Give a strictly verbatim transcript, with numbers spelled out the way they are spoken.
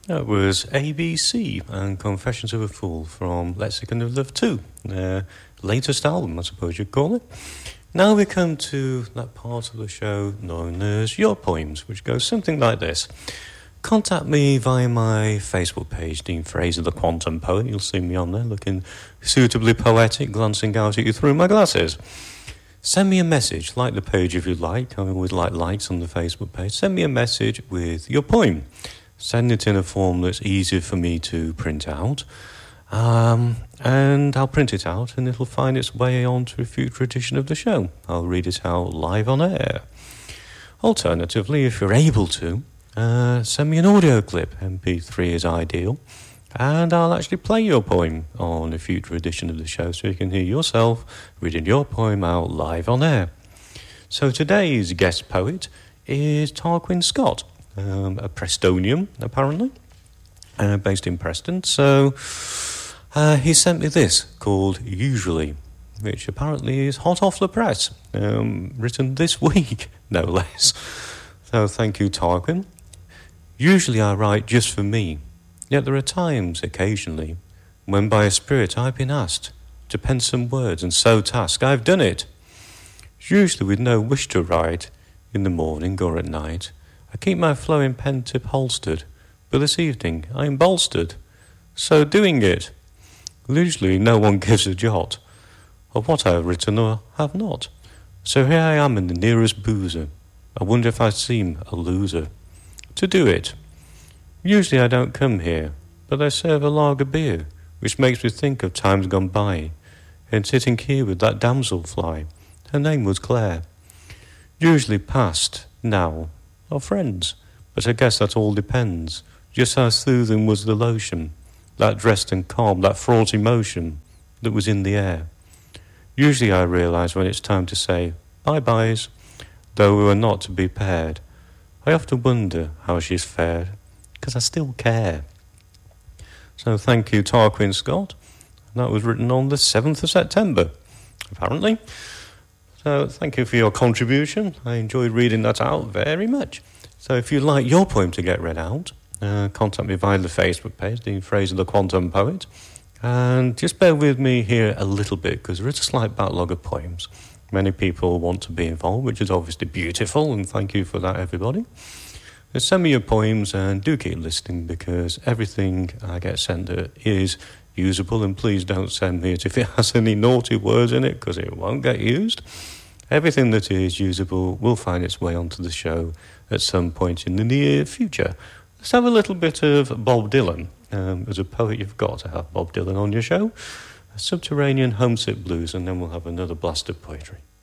That was A B C and Confessions of a Fool from Lexicon of Love two, their latest album, I suppose you'd call it. Now we come to that part of the show known as Your Poems, which goes something like this. Contact me via my Facebook page, Dean Fraser, the Quantum Poet. You'll see me on there looking suitably poetic, glancing out at you through my glasses. Send me a message, like the page if you like. I always like likes on the Facebook page. Send me a message with your poem. Send it in a form that's easy for me to print out. Um, and I'll print it out and it'll find its way onto a future edition of the show. I'll read it out live on air. Alternatively, if you're able to, uh, send me an audio clip. M P three is ideal. And I'll actually play your poem on a future edition of the show so you can hear yourself reading your poem out live on air. So today's guest poet is Tarquin Scott, um, a Prestonian, apparently, uh, based in Preston. So uh, he sent me this called Usually, which apparently is hot off the press, um, written this week, no less. So thank you, Tarquin. Usually I write just for me. Yet there are times, occasionally, when by a spirit I've been asked to pen some words and so task. I've done it. Usually with no wish to write, in the morning or at night. I keep my flowing pen tip holstered, but this evening I am bolstered. So doing it. Usually no one gives a jot of what I have written or have not. So here I am in the nearest boozer. I wonder if I seem a loser. To do it. Usually I don't come here, but I serve a lager beer, which makes me think of times gone by, and sitting here with that damselfly. Her name was Claire. Usually past, now, or friends, but I guess that all depends. Just how soothing was the lotion, that dressed and calm, that fraught emotion that was in the air. Usually I realise when it's time to say bye-byes, though we were not to be paired. I often wonder how she's fared, because I still care. So thank you, Tarquin Scott. That was written on the seventh of September, apparently. So thank you for your contribution. I enjoyed reading that out very much. So if you'd like your poem to get read out, uh, contact me via the Facebook page, Dean Fraser, the Quantum Poet. And just bear with me here a little bit, because there is a slight backlog of poems. Many people want to be involved, which is obviously beautiful, and thank you for that, everybody. Send me your poems and do keep listening, because everything I get sent is usable, and please don't send me it if it has any naughty words in it, because it won't get used. Everything that is usable will find its way onto the show at some point in the near future. Let's have a little bit of Bob Dylan. Um, as a poet, you've got to have Bob Dylan on your show. Subterranean Homesick Blues, and then we'll have another blast of poetry.